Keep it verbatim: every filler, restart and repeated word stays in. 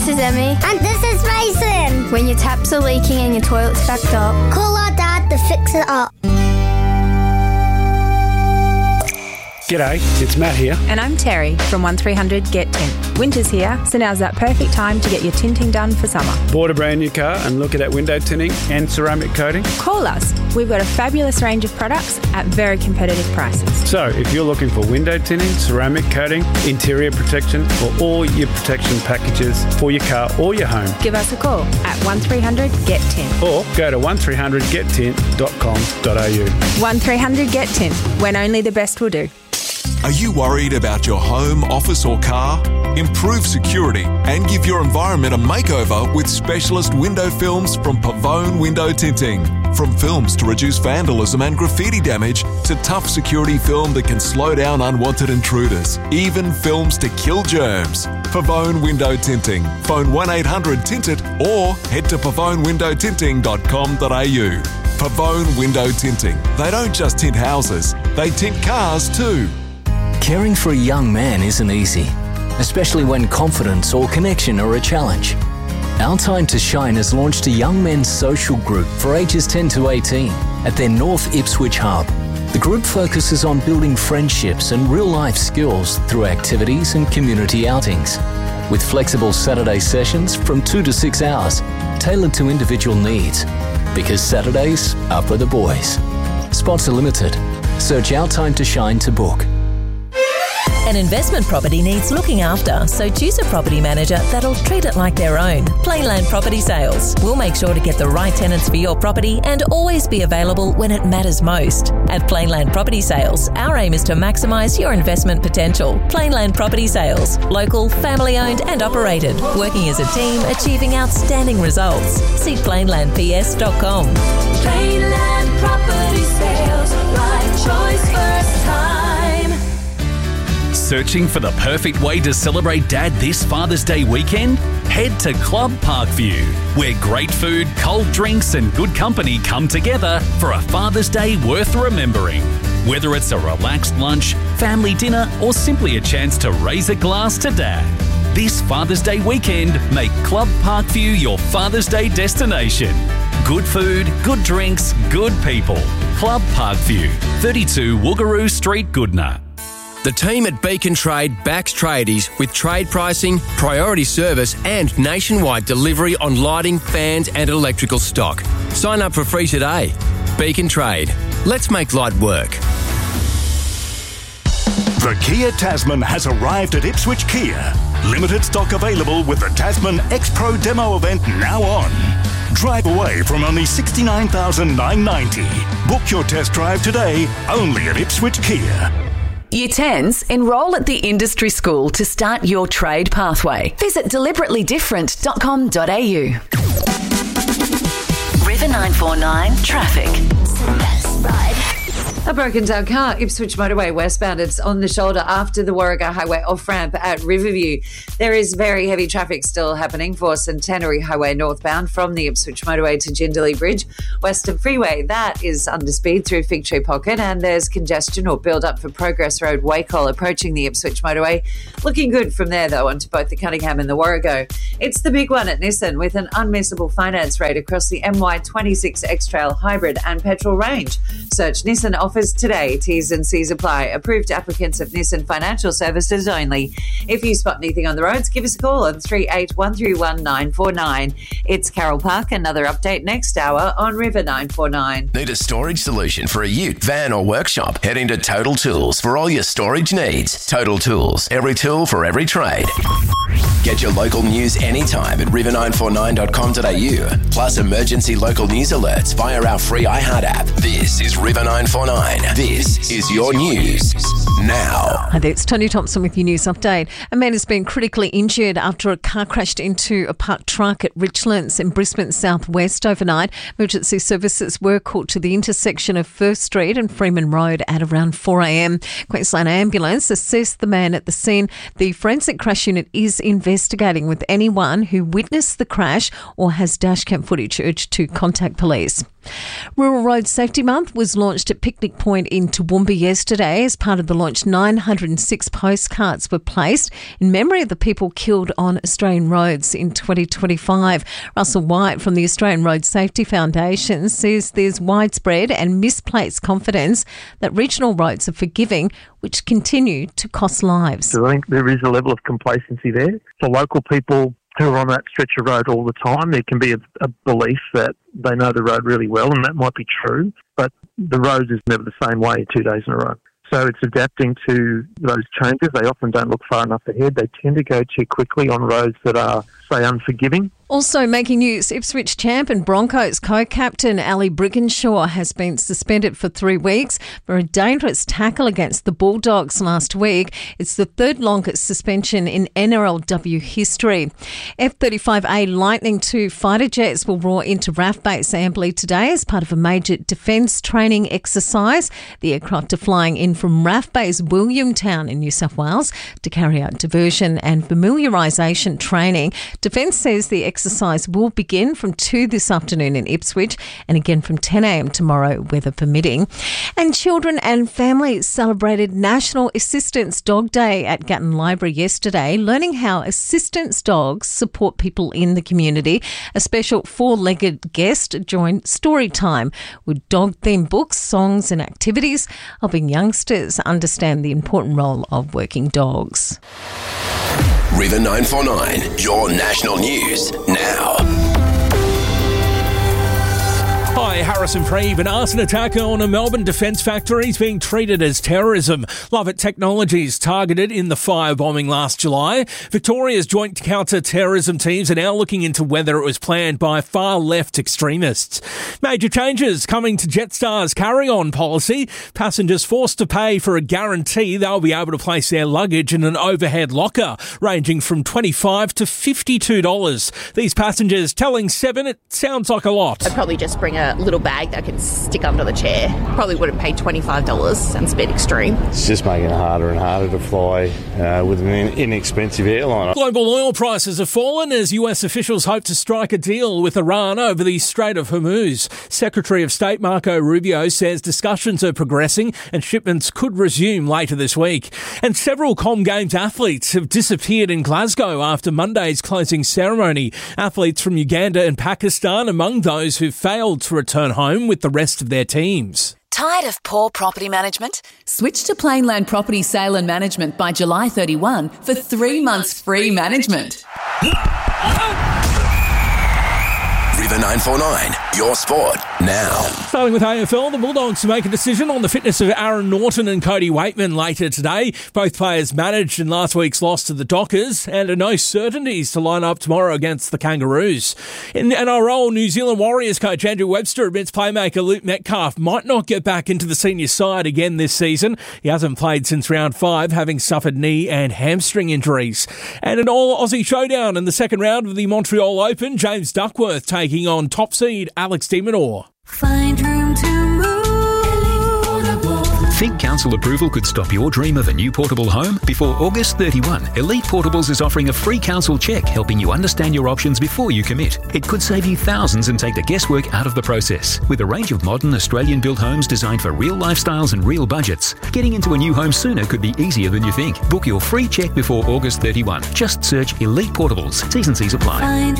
this is Emmy. And this is Mason. When your taps are leaking and your toilet's backed up, call our dad to fix it up. G'day, it's Matt here. And I'm Terry from one three hundred Get Tint. Winter's here, so now's that perfect time to get your tinting done for summer. Bought a brand new car and looking at window tinting and ceramic coating? Call us. We've got a fabulous range of products at very competitive prices. So if you're looking for window tinting, ceramic coating, interior protection, or all your protection packages for your car or your home, give us a call at one three hundred Get Tint. Or go to one three hundred get tint dot com dot a u. one three hundred Get Tint, when only the best will do. Are you worried about your home, office or car? Improve security and give your environment a makeover with specialist window films from Pavone Window Tinting. From films to reduce vandalism and graffiti damage to tough security film that can slow down unwanted intruders. Even films to kill germs. Pavone Window Tinting. Phone one eight hundred tint it or head to pavone window tinting dot com dot a u. Pavone Window Tinting. They don't just tint houses, they tint cars too. Caring for a young man isn't easy, especially when confidence or connection are a challenge. Our Time to Shine has launched a young men's social group for ages ten to eighteen at their North Ipswich hub. The group focuses on building friendships and real-life skills through activities and community outings, with flexible Saturday sessions from two to six hours, tailored to individual needs, because Saturdays are for the boys. Spots are limited. Search Our Time to Shine to book. An investment property needs looking after, so choose a property manager that'll treat it like their own. Plainland Property Sales. We'll make sure to get the right tenants for your property and always be available when it matters most. At Plainland Property Sales, our aim is to maximise your investment potential. Plainland Property Sales. Local, family-owned and operated. Working as a team, achieving outstanding results. See plainland p s dot com. Plainland Property Sales. Right choice first time. Searching for the perfect way to celebrate Dad this Father's Day weekend? Head to Club Parkview, where great food, cold drinks and good company come together for a Father's Day worth remembering. Whether it's a relaxed lunch, family dinner or simply a chance to raise a glass to Dad. This Father's Day weekend, make Club Parkview your Father's Day destination. Good food, good drinks, good people. Club Parkview, thirty-two Woogaroo Street, Goodna. The team at Beacon Trade backs tradies with trade pricing, priority service and nationwide delivery on lighting, fans and electrical stock. Sign up for free today. Beacon Trade. Let's make light work. The Kia Tasman has arrived at Ipswich Kia. Limited stock available with the Tasman X-Pro demo event now on. Drive away from only sixty-nine thousand nine hundred ninety dollars. Book your test drive today only at Ipswich Kia. Year tens, enrol at the industry school to start your trade pathway. Visit deliberately different dot com dot a u. River nine four nine Traffic. A broken down car, Ipswich Motorway westbound. It's on the shoulder after the Warragah Highway off-ramp at Riverview. There is very heavy traffic still happening for Centenary Highway northbound from the Ipswich Motorway to Jindalee Bridge. Western Freeway, that is under speed through Fig Tree Pocket, and there's congestion or build-up for Progress Road Wacol approaching the Ipswich Motorway. Looking good from there, though, onto both the Cunningham and the Warrego. It's the big one at Nissan with an unmissable finance rate across the M Y twenty-six X-Trail Hybrid and Petrol range. Search Nissan offers today. T's and C's apply. Approved applicants of Nissan Financial Services only. If you spot anything on the roads, give us a call on three eight one three one nine four nine. It's Carol Park. Another update next hour on River nine four nine. Need a storage solution for a ute, van or workshop? Head into Total Tools for all your storage needs. Total Tools. Every tool for every trade. Get your local news anytime at river nine four nine dot com dot a u. Plus emergency local news alerts via our free iHeart app. This is River nine four nine. This is your news now. Hi there, it's Tony Thompson with your news update. A man has been critically injured after a car crashed into a parked truck at Richlands in Brisbane southwest overnight. Emergency services were called to the intersection of First Street and Freeman Road at around four a m. Queensland Ambulance assessed the man at the scene. The forensic crash unit is investigating, with anyone who witnessed the crash or has dashcam footage urged to contact police. Rural Road Safety Month was launched at Picnic Point in Toowoomba yesterday. As part of the launch, nine hundred six postcards were placed in memory of the people killed on Australian roads in twenty twenty-five. Russell White from the Australian Road Safety Foundation says there's widespread and misplaced confidence that regional roads are forgiving, which continue to cost lives. So I think there is a level of complacency there. For local people who are on that stretch of road all the time, there can be a, a belief that they know the road really well, and that might be true, but the road is never the same way two days in a row. So it's adapting to those changes. They often don't look far enough ahead. They tend to go too quickly on roads that are, say, unforgiving. Also making news, Ipswich champ and Broncos co-captain Ali Brigginshaw has been suspended for three weeks for a dangerous tackle against the Bulldogs last week. It's the third longest suspension in N R L W history. F thirty-five A Lightning two fighter jets will roar into R A F Base Amberley today as part of a major defence training exercise. The aircraft are flying in from R A F Base Williamtown in New South Wales to carry out diversion and familiarisation training. Defence says the exercise will begin from two this afternoon in Ipswich and again from ten a.m. tomorrow, weather permitting. And children and families celebrated National Assistance Dog Day at Gatton Library yesterday, learning how assistance dogs support people in the community. A special four-legged guest joined Storytime with dog-themed books, songs and activities, helping youngsters understand the important role of working dogs. River nine four nine, your national news now. Hi, Harrison Preeve. An arson attack on a Melbourne defence factory is being treated as terrorism. Lovett Technologies targeted in the firebombing last July. Victoria's joint counter-terrorism teams are now looking into whether it was planned by far-left extremists. Major changes coming to Jetstar's carry-on policy. Passengers forced to pay for a guarantee they'll be able to place their luggage in an overhead locker, ranging from twenty-five dollars to fifty-two dollars. These passengers telling Seven it sounds like a lot. I'd probably just bring a little bag that I can stick under the chair. Probably wouldn't pay twenty-five dollars. Sounds a bit extreme. It's just making it harder and harder to fly uh, with an inexpensive airline. Global oil prices have fallen as U S officials hope to strike a deal with Iran over the Strait of Hormuz. Secretary of State Marco Rubio says discussions are progressing and shipments could resume later this week. And several Com Games athletes have disappeared in Glasgow after Monday's closing ceremony. Athletes from Uganda and Pakistan among those who failed to return home with the rest of their teams. Tired of poor property management? Switch to Plainland Property Sale and Management by July thirty-first for three months free management. River nine four nine, your sport now. Starting with A F L, the Bulldogs make a decision on the fitness of Aaron Norton and Cody Waitman later today. Both players managed in last week's loss to the Dockers and are no certainties to line up tomorrow against the Kangaroos. In N R L, New Zealand Warriors coach Andrew Webster admits playmaker Luke Metcalf might not get back into the senior side again this season. He hasn't played since round five, having suffered knee and hamstring injuries. And an all-Aussie showdown in the second round of the Montreal Open, James Duckworth taking on top seed Alex de Minaur. Find room to move. Think council approval could stop your dream of a new portable home? Before August thirty-first, Elite Portables is offering a free council check, helping you understand your options before you commit. It could save you thousands and take the guesswork out of the process. With a range of modern Australian-built homes designed for real lifestyles and real budgets, getting into a new home sooner could be easier than you think. Book your free check before August thirty-first. Just search Elite Portables. T's and C's apply.